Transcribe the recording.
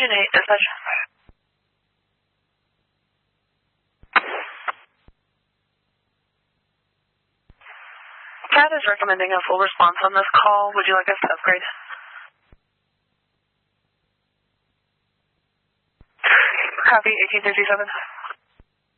Engine 8, dispatch. CAT is recommending a full response on this call. Would you like us to upgrade? Copy, 1857.